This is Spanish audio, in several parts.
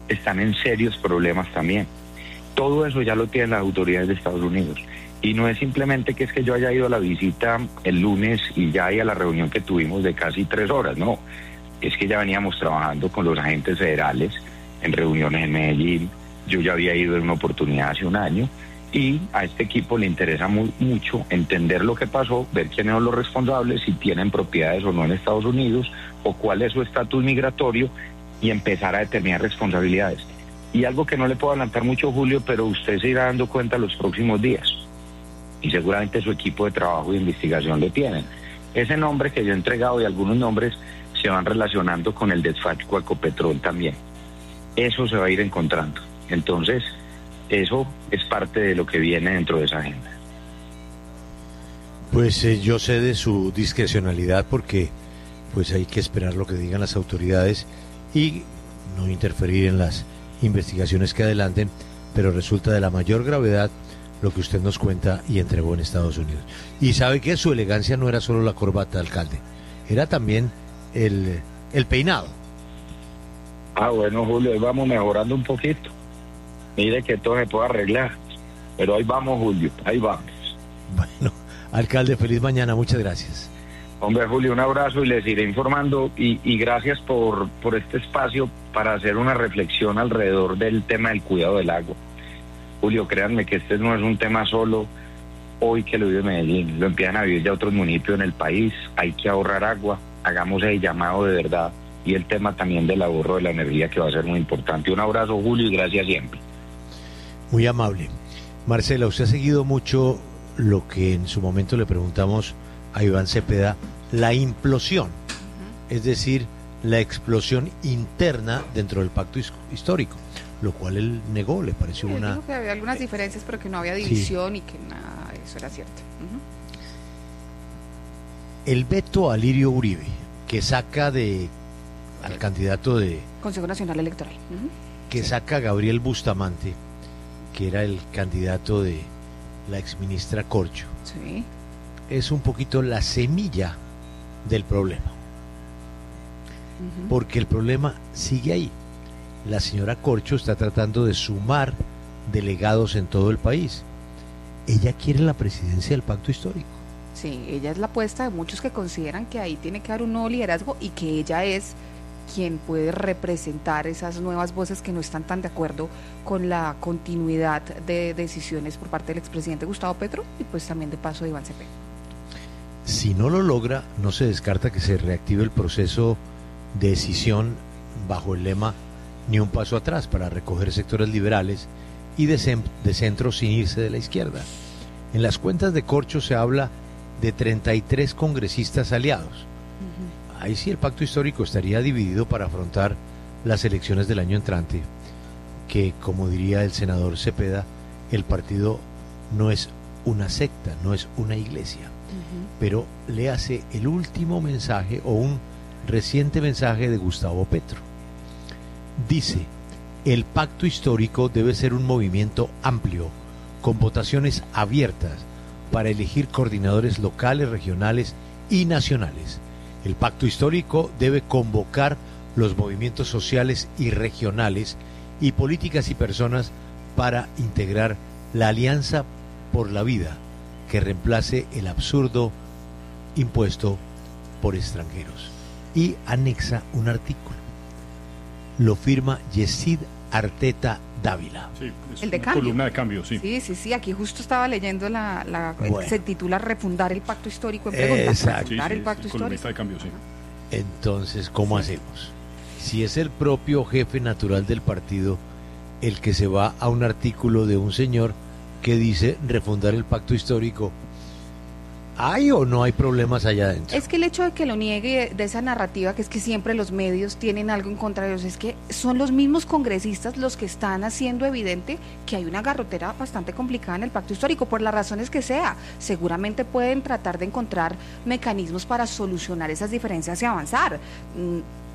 están en serios problemas también. Todo eso ya lo tienen las autoridades de Estados Unidos. Y no es simplemente que es que yo haya ido a la visita el lunes y ya a la reunión que tuvimos de casi 3 horas, no. Es que ya veníamos trabajando con los agentes federales en reuniones en Medellín. Yo ya había ido en una oportunidad hace un año y a este equipo le interesa mucho entender lo que pasó, ver quiénes son los responsables, si tienen propiedades o no en Estados Unidos o cuál es su estatus migratorio y empezar a determinar responsabilidades. Y algo que no le puedo adelantar mucho, Julio, pero usted se irá dando cuenta los próximos días y seguramente su equipo de trabajo y investigación lo tienen. Ese nombre que yo he entregado y algunos nombres se van relacionando con el despacho de Ecopetrol también. Eso se va a ir encontrando. Entonces, eso es parte de lo que viene dentro de esa agenda. Pues yo sé de su discrecionalidad porque pues hay que esperar lo que digan las autoridades y no interferir en las investigaciones que adelanten, pero resulta de la mayor gravedad lo que usted nos cuenta y entregó en Estados Unidos. Y sabe que su elegancia no era solo la corbata, alcalde, era también el peinado. Bueno, Julio, ahí vamos mejorando un poquito. Mire que todo se puede arreglar, pero ahí vamos, Julio, ahí vamos. Bueno, alcalde, feliz mañana, muchas gracias. Hombre, Julio, un abrazo y les iré informando y gracias por este espacio para hacer una reflexión alrededor del tema del cuidado del agua. Julio, créanme que este no es un tema solo hoy que lo vive Medellín, lo empiezan a vivir ya otros municipios en el país. Hay que ahorrar agua, hagamos el llamado de verdad y el tema también del ahorro de la energía que va a ser muy importante. Un abrazo, Julio, y gracias siempre. Muy amable. Marcela, usted ha seguido mucho lo que en su momento le preguntamos a Iván Cepeda, la implosión, es decir, la explosión interna dentro del pacto histórico, lo cual él negó, le pareció una... Dijo que había algunas diferencias, pero que no había división y que nada, eso era cierto. El veto a Lirio Uribe, que saca al candidato de... Consejo Nacional Electoral. Que saca a Gabriel Bustamante, que era el candidato de la exministra Corcho. Sí. Es un poquito la semilla del problema. Porque el problema sigue ahí. La señora Corcho está tratando de sumar delegados en todo el país. Ella quiere la presidencia del pacto histórico. Sí, ella es la apuesta de muchos que consideran que ahí tiene que haber un nuevo liderazgo y que ella es quien puede representar esas nuevas voces que no están tan de acuerdo con la continuidad de decisiones por parte del expresidente Gustavo Petro y pues también de paso de Iván Cepeda. Si no lo logra, no se descarta que se reactive el proceso de decisión bajo el lema ni un paso atrás para recoger sectores liberales y de centro sin irse de la izquierda. En las cuentas de Corcho se habla de 33 congresistas aliados. Ahí sí el pacto histórico estaría dividido para afrontar las elecciones del año entrante, que como diría el senador Cepeda, el partido no es una secta, no es una iglesia, pero le hace el último mensaje o un reciente mensaje de Gustavo Petro. Dice, el pacto histórico debe ser un movimiento amplio, con votaciones abiertas, para elegir coordinadores locales, regionales y nacionales. El pacto histórico debe convocar los movimientos sociales y regionales y políticas y personas para integrar la Alianza por la Vida, que reemplace el absurdo impuesto por extranjeros. Y anexa un artículo. Lo firma Yesid Arteta Dávila. Sí, es el de una Cambio. Columna de Cambio, sí. Sí, aquí justo estaba leyendo Bueno. se titula Refundar el pacto histórico en pregunta. Exacto. Refundar el pacto Columnista histórico. de Cambio, sí. Entonces, ¿cómo hacemos? Si es el propio jefe natural del partido el que se va a un artículo de un señor que dice refundar el pacto histórico, ¿hay o no hay problemas allá adentro? Es que el hecho de que lo niegue de esa narrativa, que es que siempre los medios tienen algo en contra de ellos, es que son los mismos congresistas los que están haciendo evidente que hay una garrotera bastante complicada en el pacto histórico, por las razones que sea. Seguramente pueden tratar de encontrar mecanismos para solucionar esas diferencias y avanzar.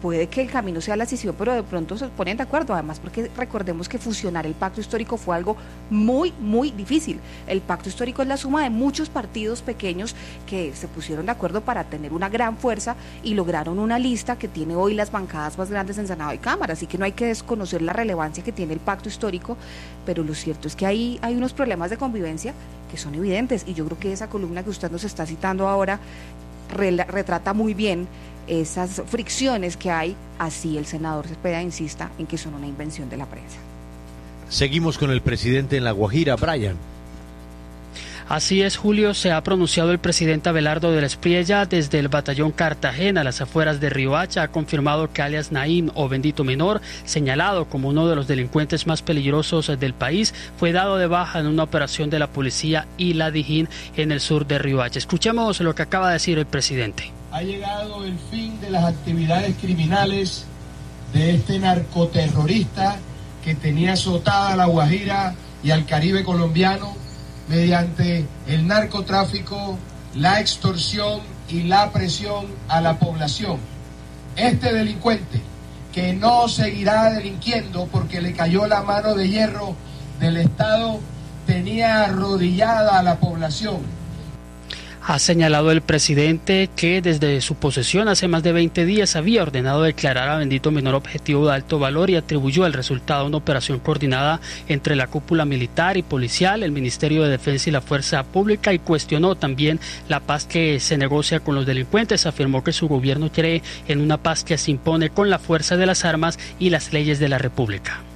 puede que el camino sea la decisión, pero de pronto se ponen de acuerdo, además porque recordemos que fusionar el pacto histórico fue algo muy, muy difícil. El pacto histórico es la suma de muchos partidos pequeños que se pusieron de acuerdo para tener una gran fuerza y lograron una lista que tiene hoy las bancadas más grandes en Senado y Cámara, así que no hay que desconocer la relevancia que tiene el pacto histórico, pero lo cierto es que hay unos problemas de convivencia que son evidentes, y yo creo que esa columna que usted nos está citando ahora retrata muy bien esas fricciones que hay, así el senador Cepeda insista en que son una invención de la prensa. Seguimos con el presidente en La Guajira, Brian. Así es, Julio, se ha pronunciado el presidente Abelardo de la Espriella desde el batallón Cartagena, a las afueras de Riohacha. Ha confirmado que alias Naim o Bendito Menor, señalado como uno de los delincuentes más peligrosos del país, fue dado de baja en una operación de la policía y la Dijín en el sur de Riohacha. Escuchemos lo que acaba de decir el presidente. Ha llegado el fin de las actividades criminales de este narcoterrorista que tenía azotada a La Guajira y al Caribe colombiano mediante el narcotráfico, la extorsión y la presión a la población. Este delincuente, que no seguirá delinquiendo porque le cayó la mano de hierro del Estado, tenía arrodillada a la población. Ha señalado el presidente que desde su posesión hace más de 20 días había ordenado declarar a Bendito Menor objetivo de alto valor y atribuyó el resultado a una operación coordinada entre la cúpula militar y policial, el Ministerio de Defensa y la Fuerza Pública, y cuestionó también la paz que se negocia con los delincuentes. Afirmó que su gobierno cree en una paz que se impone con la fuerza de las armas y las leyes de la República.